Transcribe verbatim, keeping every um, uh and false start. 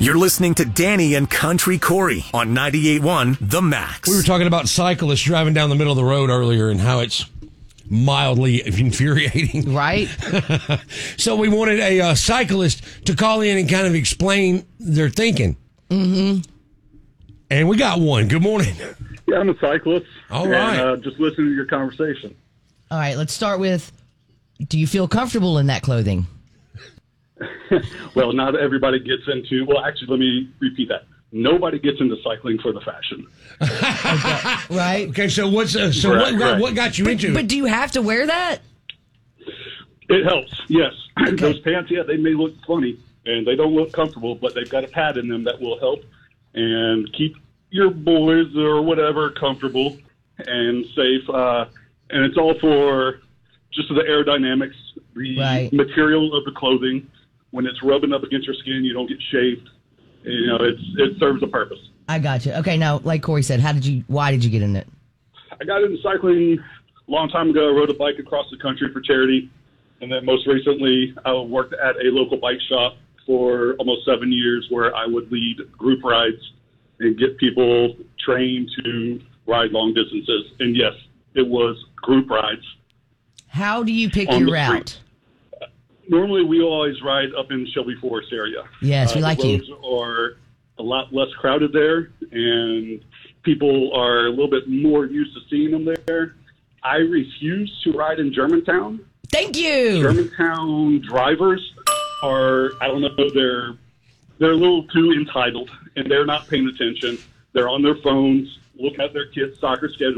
You're listening to Danny and Country Corey on ninety-eight point one The Max. We were talking about cyclists driving down the middle of the road earlier and how it's mildly infuriating. Right. So we wanted a uh, cyclist to call in and kind of explain their thinking. Mm-hmm. And we got one. Good morning. Yeah, I'm a cyclist. All right. And, uh, just listening to your conversation. All right, let's start with, do you feel comfortable in that clothing? Well, not everybody gets into, well, actually, let me repeat that. Nobody gets into cycling for the fashion. Okay, right? Okay, so what's uh, so Right, what, right. what got you But, into but it? do you have to wear that? It helps, yes. Okay. Those pants, yeah, they may look funny, and they don't look comfortable, but they've got a pad in them that will help and keep your boys or whatever comfortable and safe. Uh, and it's all for just the aerodynamics, the Right. material of the clothing. When it's rubbing up against your skin, you don't get shaved. You know, it's it serves a purpose. I got you. Okay, now, like Corey said, how did you? Why did you get in it? I got into cycling a long time ago. I rode a bike across the country for charity. And then most recently, I worked at a local bike shop for almost seven years where I would lead group rides and get people trained to ride long distances. And yes, it was group rides. How do you pick On your the route? street. Normally, we always ride up in Shelby Forest area. Yes, we Uh, like the you. roads are a lot less crowded there, and people are a little bit more used to seeing them there. I refuse to ride in Germantown. Thank you. Germantown drivers are, I don't know, they're they're a little too entitled, and they're not paying attention. They're on their phones, look at their kids' soccer schedule.